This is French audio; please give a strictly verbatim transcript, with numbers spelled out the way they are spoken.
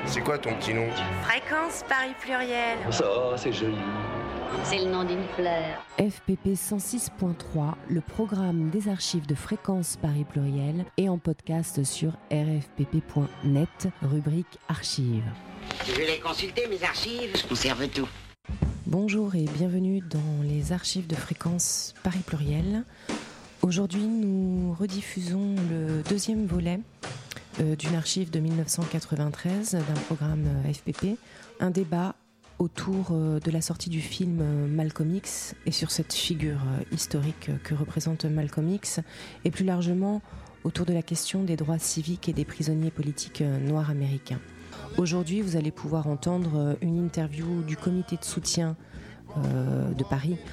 C'est quoi ton petit nom? Fréquence Paris Pluriel. Ça, c'est joli. C'est le nom d'une fleur. F P P cent six point trois, le programme des archives de Fréquence Paris Pluriel, est en podcast sur r f p p point net, rubrique archives. Je vais les consulter, mes archives. Je conserve tout. Bonjour et bienvenue dans les archives de Fréquence Paris Pluriel. Aujourd'hui, nous rediffusons le deuxième volet euh, d'une archive de mille neuf cent quatre-vingt-treize d'un programme euh, F P P, un débat autour euh, de la sortie du film euh, Malcolm X et sur cette figure euh, historique euh, que représente Malcolm X, et plus largement autour de la question des droits civiques et des prisonniers politiques euh, noirs américains. Aujourd'hui, vous allez pouvoir entendre euh, une interview du comité de soutien euh, de Paris